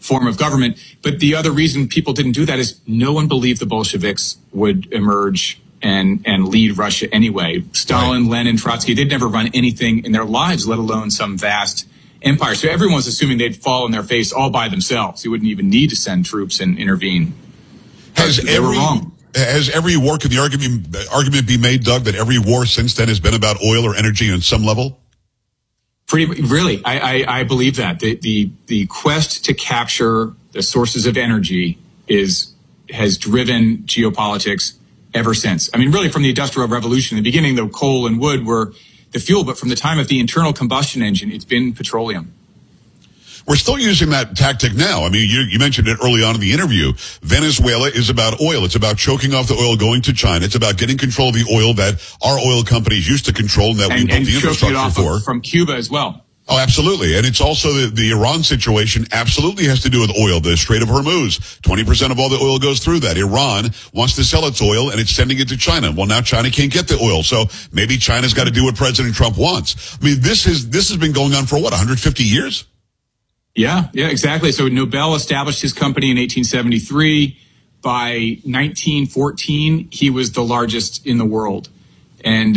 form of government. But the other reason people didn't do that is no one believed the Bolsheviks would emerge and lead Russia anyway. Stalin, right. Lenin, Trotsky, they'd never run anything in their lives, let alone some vast empire. So everyone was assuming they'd fall on their face all by themselves. You wouldn't even need to send troops and intervene. They were wrong. Has every war, can the argument be made, Doug, that every war since then has been about oil or energy on some level? Really, I believe that. The quest to capture the sources of energy has driven geopolitics ever since. I mean, really from the Industrial Revolution. In the beginning, the coal and wood were the fuel, but from the time of the internal combustion engine, it's been petroleum. We're still using that tactic now. I mean, you mentioned it early on in the interview. Venezuela is about oil. It's about choking off the oil going to China. It's about getting control of the oil that our oil companies used to control and that we built the infrastructure for. From Cuba as well. Oh, absolutely. And it's also the Iran situation absolutely has to do with oil. The Strait of Hormuz, 20% of all the oil goes through that. Iran wants to sell its oil and it's sending it to China. Well, now China can't get the oil. So maybe China's got to do what President Trump wants. I mean, this has been going on for what, 150 years? Yeah, exactly. So Nobel established his company in 1873. By 1914, he was the largest in the world. And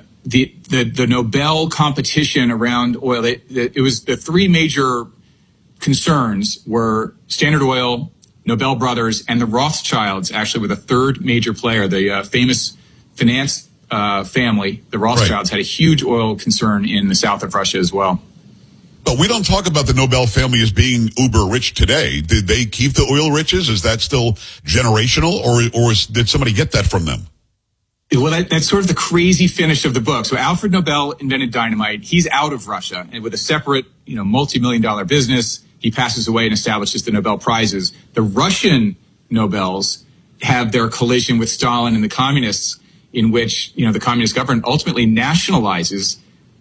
the Nobel competition around oil, it was the three major concerns were Standard Oil, Nobel Brothers, and the Rothschilds actually were the third major player. The famous finance family, the Rothschilds, had a huge oil concern in the south of Russia as well. But we don't talk about the Nobel family as being uber rich today. Did they keep the oil riches? Is that still generational, or did somebody get that from them? Well, that's sort of the crazy finish of the book. So Alfred Nobel invented dynamite. He's out of Russia, and with a separate, multi-million-dollar business, he passes away and establishes the Nobel Prizes. The Russian Nobels have their collision with Stalin and the communists, in which the communist government ultimately nationalizes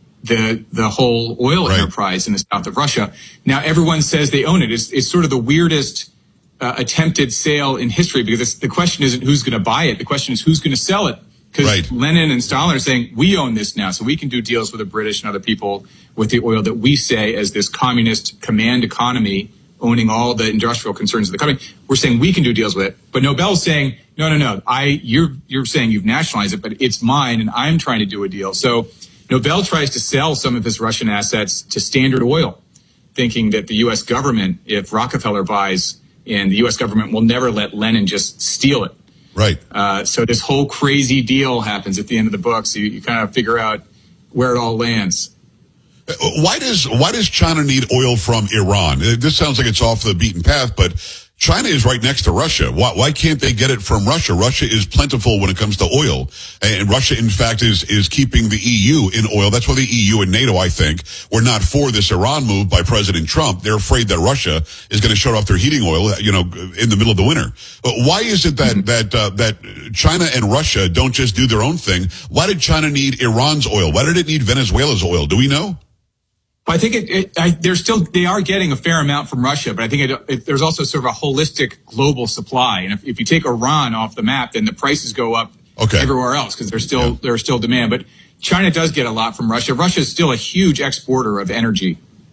the whole oil enterprise in the south of Russia. Now everyone says they own it. It's sort of the weirdest attempted sale in history, because the question isn't who's going to buy it. The question is who's going to sell it. Because Lenin and Stalin are saying, we own this now, so we can do deals with the British and other people with the oil that we say as this communist command economy owning all the industrial concerns of the company. We're saying we can do deals with it. But Nobel's saying, no, you're saying you've nationalized it, but it's mine and I'm trying to do a deal. So Nobel tries to sell some of his Russian assets to Standard Oil, thinking that the U.S. government, if Rockefeller buys, and the U.S. government will never let Lenin just steal it. Right. So this whole crazy deal happens at the end of the book. So you kind of figure out where it all lands. Why does China need oil from Iran? This sounds like it's off the beaten path, but China is right next to Russia. Why can't they get it from Russia? Russia is plentiful when it comes to oil. And Russia, in fact, is keeping the EU in oil. That's why the EU and NATO, I think, were not for this Iran move by President Trump. They're afraid that Russia is going to shut off their heating oil, in the middle of the winter. Why is it that China and Russia don't just do their own thing? Why did China need Iran's oil? Why did it need Venezuela's oil? Do we know? I think they are getting a fair amount from Russia, but I think there's also sort of a holistic global supply. And if you take Iran off the map, then the prices go up everywhere else because there's still demand. But China does get a lot from Russia. Russia is still a huge exporter of energy.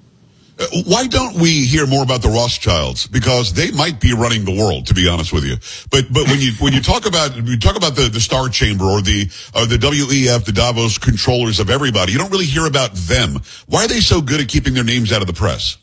Why don't we hear more about the Rothschilds? Because they might be running the world, to be honest with you. But when you talk about the Star Chamber or the WEF, the Davos controllers of everybody, you don't really hear about them. Why are they so good at keeping their names out of the press?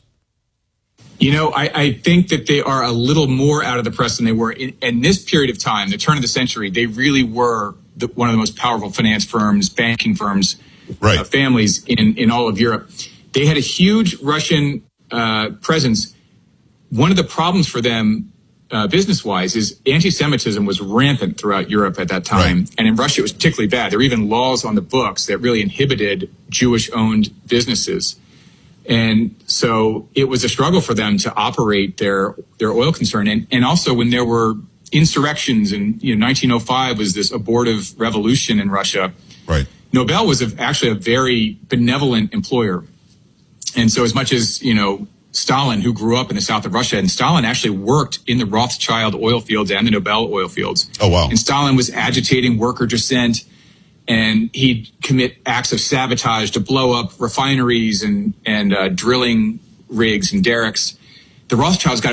I think that they are a little more out of the press than they were in this period of time, the turn of the century. They really were one of the most powerful finance firms, banking firms, families in all of Europe. They had a huge Russian presence. One of the problems for them, business-wise, is anti-Semitism was rampant throughout Europe at that time. And in Russia, it was particularly bad. There were even laws on the books that really inhibited Jewish-owned businesses. And so it was a struggle for them to operate their oil concern. And also when there were insurrections, and 1905 was this abortive revolution in Russia, Nobel was actually a very benevolent employer. And so as much as, Stalin, who grew up in the south of Russia, and Stalin actually worked in the Rothschild oil fields and the Nobel oil fields. Oh, wow. And Stalin was agitating worker dissent, and he'd commit acts of sabotage to blow up refineries and drilling rigs and derricks. The Rothschilds got